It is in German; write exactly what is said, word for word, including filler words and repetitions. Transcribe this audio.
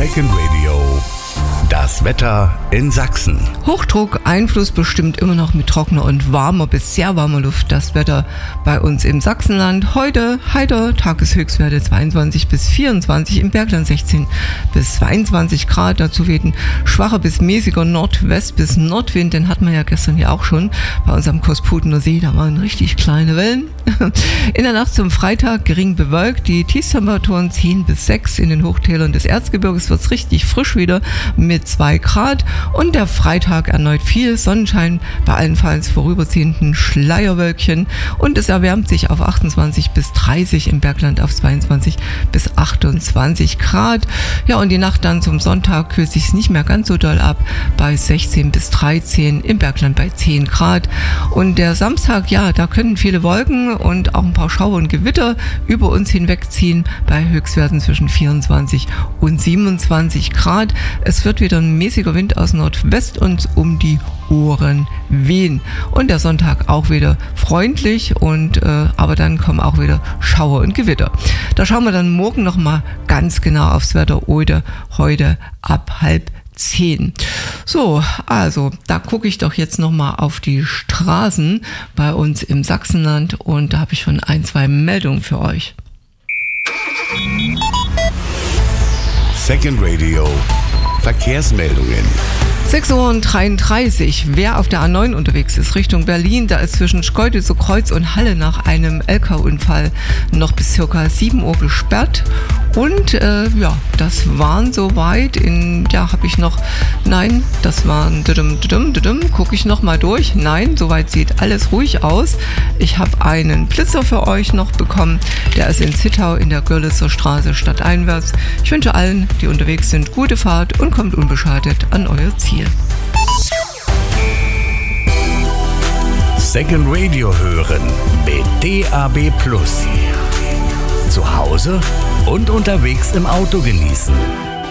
Second Radio. Das Wetter in Sachsen. Hochdruck, Einfluss bestimmt immer noch mit trockener und warmer bis sehr warmer Luft das Wetter bei uns im Sachsenland. Heute heiter, Tageshöchstwerte zweiundzwanzig bis vierundzwanzig, im Bergland sechzehn bis zweiundzwanzig Grad. Dazu weht ein schwacher bis mäßiger Nordwest- bis Nordwind. Den hatten wir ja gestern hier auch schon bei uns am Kosputener See. Da waren richtig kleine Wellen. In der Nacht zum Freitag gering bewölkt. Die Tiefstemperaturen zehn bis sechs. In den Hochtälern des Erzgebirges wird es richtig frisch wieder mit zwei Grad. Und der Freitag erneut viel Sonnenschein bei allenfalls vorüberziehenden Schleierwölkchen. Und es erwärmt sich auf achtundzwanzig bis dreißig, im Bergland auf zweiundzwanzig bis achtundzwanzig Grad. Ja, und die Nacht dann zum Sonntag kühlt sich nicht mehr ganz so doll ab bei sechzehn bis dreizehn, im Bergland bei zehn Grad. Und der Samstag, ja, da können viele Wolken und auch ein paar Schauer und Gewitter über uns hinwegziehen bei Höchstwerten zwischen vierundzwanzig und siebenundzwanzig Grad. Es wird wieder ein mäßiger Wind aus Nordwest uns um die Ohren wehen. Und der Sonntag auch wieder freundlich, und äh, aber dann kommen auch wieder Schauer und Gewitter. Da schauen wir dann morgen nochmal ganz genau aufs Wetter oder heute ab halb zehn. So, also da gucke ich doch jetzt nochmal auf die Straßen bei uns im Sachsenland, und da habe ich schon ein, zwei Meldungen für euch. Second Radio. Verkehrsmeldungen. sechs Uhr dreiunddreißig. Wer auf der A neun unterwegs ist, Richtung Berlin, da ist zwischen Schkeuditzer Kreuz und Halle nach einem L K-Unfall noch bis circa sieben Uhr gesperrt. Und äh, ja, das waren soweit. In, ja, habe ich noch, nein, das waren, gucke ich noch mal durch. Nein, soweit sieht alles ruhig aus. Ich habe einen Blitzer für euch noch bekommen. Der ist in Zittau in der Görlitzer Straße stadteinwärts. Ich wünsche allen, die unterwegs sind, gute Fahrt und kommt unbeschadet an euer Ziel. Second Radio hören mit D A B Plus. Zu Hause und unterwegs im Auto genießen.